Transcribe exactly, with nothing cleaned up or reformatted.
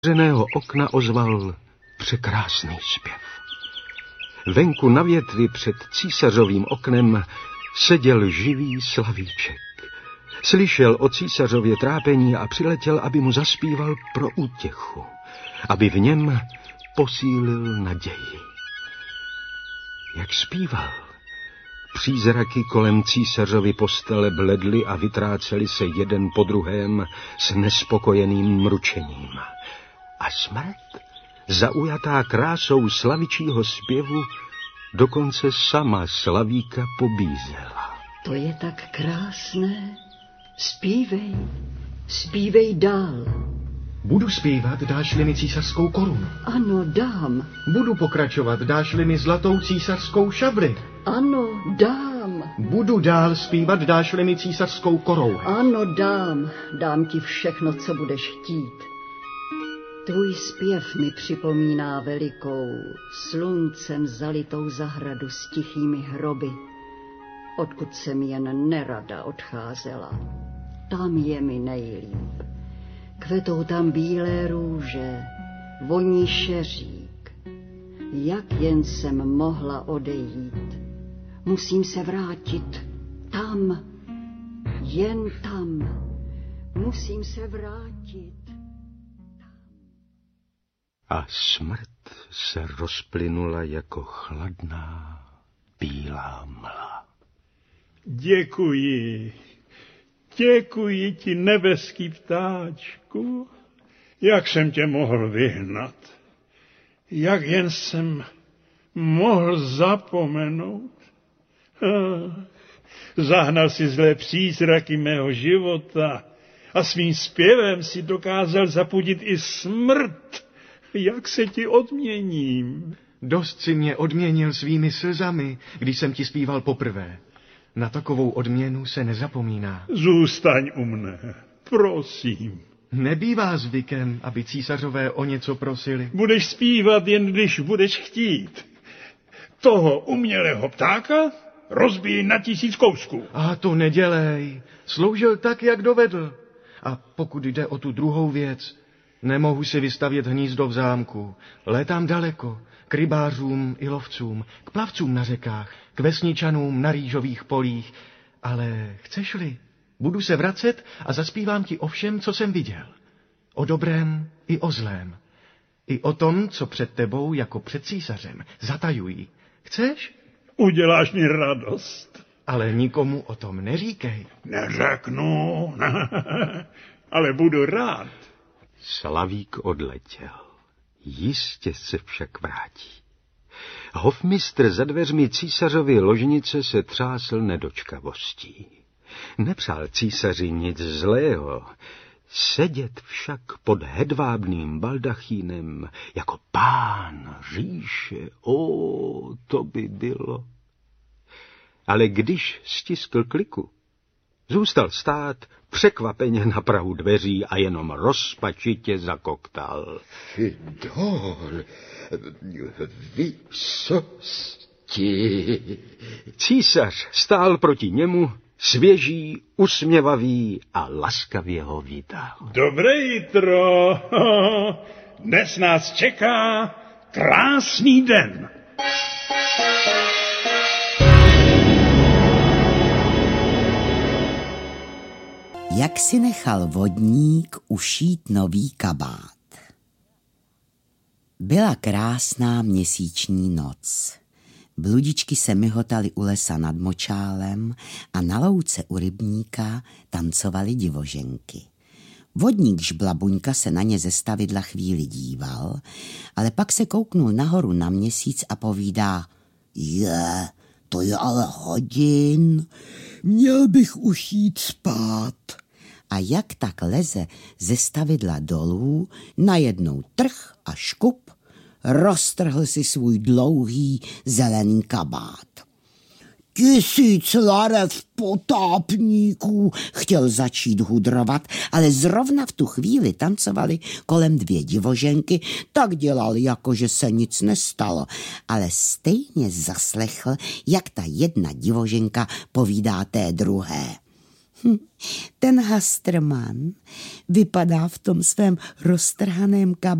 otevřeného okna ozval překrásný zpěv. Venku na větvi před císařovým oknem seděl živý slavíček. Slyšel o císařově trápení a přiletěl, aby mu zaspíval pro útěchu, aby v něm posílil naději. Jak zpíval, přízraky kolem císařovy postele bledly a vytrácely se jeden po druhém s nespokojeným mručením. A smrt, zaujatá krásou slavičího zpěvu, dokonce sama slavíka pobízela. To je tak krásné. Zpívej, zpívej dál. Budu zpívat, dáš-li mi císařskou korunu. Ano, dám. Budu pokračovat, dáš-li mi zlatou císařskou šabli. Ano, dám. Budu dál zpívat, dáš-li mi císařskou korunu. Ano, dám. Dám ti všechno, co budeš chtít. Tvůj zpěv mi připomíná velikou, sluncem zalitou zahradu s tichými hroby, odkud jsem jen nerada odcházela. Tam je mi nejlíp. Kvetou tam bílé růže, voní šeřík. Jak jen jsem mohla odejít. Musím se vrátit tam, jen tam. Musím se vrátit. A smrt se rozplynula jako chladná bílá mla. Děkuji, děkuji ti, nebeský ptáčku, jak jsem tě mohl vyhnat, jak jen jsem mohl zapomenout. Zahnal si zlé přízraky mého života a svým zpěvem si dokázal zapudit i smrt. Jak se ti odměním? Dost si mě odměnil svými slzami, když jsem ti zpíval poprvé. Na takovou odměnu se nezapomíná. Zůstaň u mne, prosím. Nebývá zvykem, aby císařové o něco prosili. Budeš zpívat, jen když budeš chtít. Toho umělého ptáka rozbij na tisíc kousků. A to nedělej. Sloužil tak, jak dovedl. A pokud jde o tu druhou věc, nemohu si vystavět hnízdo v zámku. Létám daleko, k rybářům i lovcům, k plavcům na řekách, k vesničanům na rýžových polích. Ale chceš-li, budu se vracet a zaspívám ti o všem, co jsem viděl. O dobrém i o zlém. I o tom, co před tebou jako před císařem zatajují. Chceš? Uděláš mi radost. Ale nikomu o tom neříkej. Neřeknu, ale budu rád. Slavík odletěl. Jistě se však vrátí. Hofmistr za dveřmi císařovy ložnice se třásl nedočkavostí. Nepřál císaři nic zlého, sedět však pod hedvábným baldachínem jako pán říše, o, to by bylo. Ale když stiskl kliku, zůstal stát překvapeně na prahu dveří a jenom rozpačitě zakoktal. Fidol, vysosti. Císař stál proti němu, svěží, usměvavý a laskavě ho vítal. Dobré jitro, dnes nás čeká krásný den. Jak si nechal vodník ušít nový kabát. Byla krásná měsíční noc. Bludičky se myhotaly u lesa nad močálem a na louce u rybníka tancovaly divoženky. Vodník Žblabuňka se na ně ze stavidla chvíli díval, ale pak se kouknul nahoru na měsíc a povídá: Je, to je ale hodin, měl bych už jít spát. A jak tak leze ze stavidla dolů, najednou trh a škup, roztrhl si svůj dlouhý zelený kabát. Tisíc larev potápníků, chtěl začít hudrovat, ale zrovna v tu chvíli tancovaly kolem dvě divoženky, tak dělal, jako že se nic nestalo, ale stejně zaslechl, jak ta jedna divoženka povídá té druhé. Ten Hastrman vypadá v tom svém roztrhaném kabátu